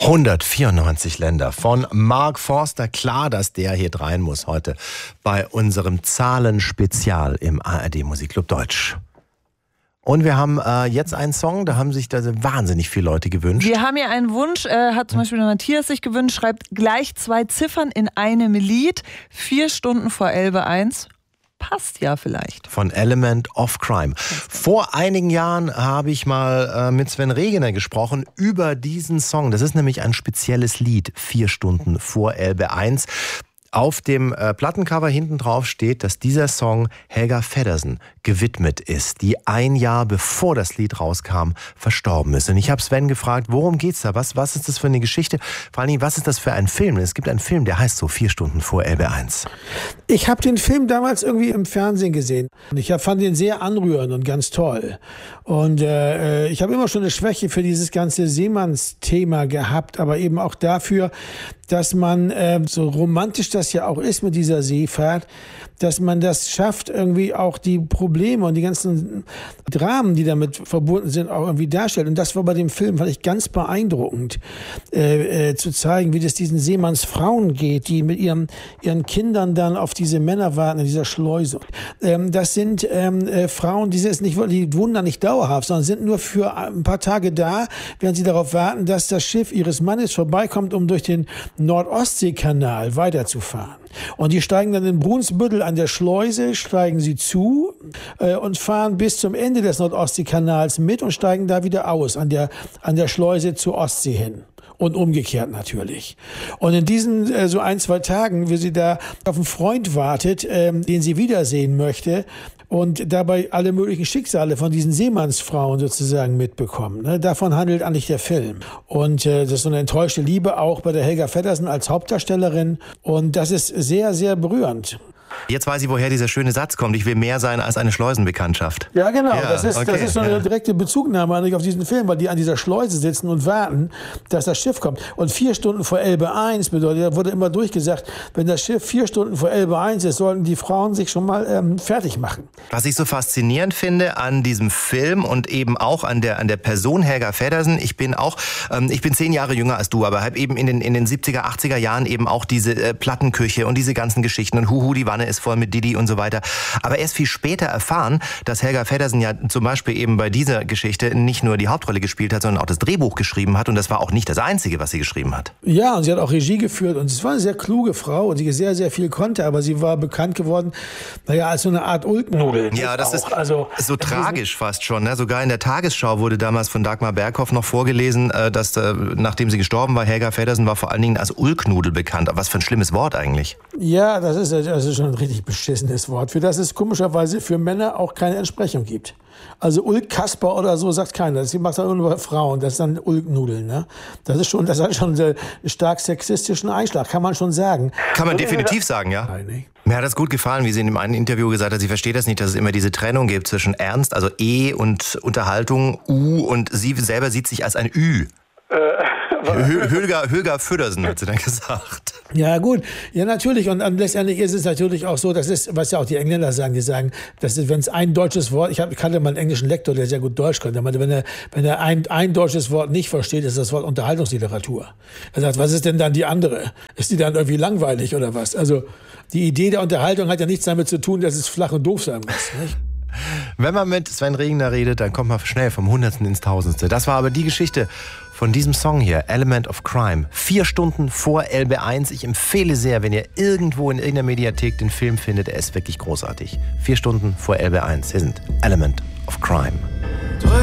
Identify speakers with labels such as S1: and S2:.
S1: 194 Länder von Mark Forster. Klar, dass der hier rein muss heute bei unserem Zahlenspezial im ARD Musikclub Deutsch. Und wir haben jetzt einen Song, da haben sich da wahnsinnig viele Leute gewünscht.
S2: Wir haben hier einen Wunsch, hat zum Beispiel der Matthias sich gewünscht, schreibt gleich 2 Ziffern in einem Lied, 4 Stunden vor Elbe 1. Passt ja vielleicht.
S1: Von Element of Crime. Vor einigen Jahren habe ich mal mit Sven Regener gesprochen über diesen Song. Das ist nämlich ein spezielles Lied, 4 Stunden vor Elbe 1. Auf dem Plattencover hinten drauf steht, dass dieser Song Helga Feddersen gewidmet ist, die ein Jahr bevor das Lied rauskam, verstorben ist. Und ich habe Sven gefragt, worum geht's da? Was ist das für eine Geschichte? Vor allen Dingen, was ist das für ein Film? Es gibt einen Film, der heißt so 4 Stunden vor Elbe 1.
S3: Ich habe den Film damals irgendwie im Fernsehen gesehen. Ich fand ihn sehr anrührend und ganz toll. Und ich habe immer schon eine Schwäche für dieses ganze Seemannsthema gehabt, aber eben auch dafür, dass man, so romantisch das ja auch ist mit dieser Seefahrt, dass man das schafft, irgendwie auch die Probleme und die ganzen Dramen, die damit verbunden sind, auch irgendwie darstellt. Und das war bei dem Film, fand ich ganz beeindruckend, zu zeigen, wie das diesen Seemannsfrauen geht, die mit ihren Kindern dann auf diese Männer warten in dieser Schleuse. Das sind Frauen, die wohnen nicht dauerhaft, sondern sind nur für ein paar Tage da, während sie darauf warten, dass das Schiff ihres Mannes vorbeikommt, um durch den Nord-Ostsee-Kanal weiterzufahren. Und die steigen dann in Brunsbüttel an der Schleuse, steigen sie zu und fahren bis zum Ende des Nord-Ostsee-Kanals mit und steigen da wieder aus, an der Schleuse zur Ostsee hin. Und umgekehrt natürlich. Und in diesen so 1-2 Tagen, wie sie da auf einen Freund wartet, den sie wiedersehen möchte, und dabei alle möglichen Schicksale von diesen Seemannsfrauen sozusagen mitbekommen. Ne? Davon handelt eigentlich der Film. Und das ist so eine enttäuschte Liebe auch bei der Helga Feddersen als Hauptdarstellerin. Und das ist sehr, sehr berührend.
S1: Jetzt weiß ich, woher dieser schöne Satz kommt. Ich will mehr sein als eine Schleusenbekanntschaft.
S3: Ja, genau. Ja, das ist so eine direkte Bezugnahme eigentlich auf diesen Film, weil die an dieser Schleuse sitzen und warten, dass das Schiff kommt. Und 4 Stunden vor Elbe 1 bedeutet, da wurde immer durchgesagt, wenn das Schiff 4 Stunden vor Elbe 1 ist, sollten die Frauen sich schon mal fertig machen.
S1: Was ich so faszinierend finde an diesem Film und eben auch an der Person Helga Feddersen, ich bin 10 Jahre jünger als du, aber habe eben in den 70er, 80er Jahren eben auch diese Plattenküche und diese ganzen Geschichten und Huhu, die Wanne ist voll mit Didi und so weiter. Aber erst viel später erfahren, dass Helga Feddersen ja zum Beispiel eben bei dieser Geschichte nicht nur die Hauptrolle gespielt hat, sondern auch das Drehbuch geschrieben hat. Und das war auch nicht das Einzige, was sie geschrieben hat.
S3: Ja, und sie hat auch Regie geführt. Und es war eine sehr kluge Frau und die sehr, sehr viel konnte. Aber sie war bekannt geworden, als so eine Art Ulknudel.
S1: Ja, das ist so tragisch fast schon. Ne? Sogar in der Tagesschau wurde damals von Dagmar Berghoff noch vorgelesen, dass nachdem sie gestorben war, Helga Feddersen war vor allen Dingen als Ulknudel bekannt. Aber was für ein schlimmes Wort eigentlich.
S3: Ja, das ist schon ein richtig beschissenes Wort, für das es komischerweise für Männer auch keine Entsprechung gibt. Also Ulk-Kasper oder so sagt keiner. Das macht dann nur bei Frauen. Das ist dann Ulknudeln. Ne? Das hat schon einen stark sexistischen Einschlag, kann man schon sagen.
S1: Kann man definitiv sagen, ja.
S3: Nein.
S1: Mir hat das gut gefallen, wie sie in dem einen Interview gesagt hat, sie versteht das nicht, dass es immer diese Trennung gibt zwischen Ernst, also E und Unterhaltung, U, und sie selber sieht sich als ein Ü. Helga Feddersen, hat sie dann gesagt.
S3: Ja gut, ja natürlich, und letztendlich ist es natürlich auch so, das ist, was ja auch die Engländer sagen, die sagen, dass wenn es ein deutsches Wort, ich kannte mal einen englischen Lektor, der sehr gut Deutsch konnte, wenn er ein deutsches Wort nicht versteht, ist das Wort Unterhaltungsliteratur. Er sagt, was ist denn dann die andere? Ist die dann irgendwie langweilig oder was? Also die Idee der Unterhaltung hat ja nichts damit zu tun, dass es flach und doof sein muss, nicht?
S1: Wenn man mit Sven Regener redet, dann kommt man schnell vom Hundertsten ins Tausendste. Das war aber die Geschichte von diesem Song hier, Element of Crime. 4 Stunden vor Elbe 1. Ich empfehle sehr, wenn ihr irgendwo in irgendeiner Mediathek den Film findet, er ist wirklich großartig. 4 Stunden vor Elbe 1. Hier sind Element of Crime.